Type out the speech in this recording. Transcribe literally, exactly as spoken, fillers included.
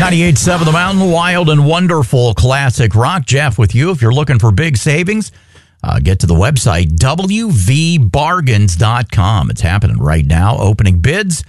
ninety-eight point seven The Mountain, wild and wonderful classic rock. Jeff with you. If you're looking for big savings, uh, get to the website, w v bargains dot com. It's happening right now. Opening bids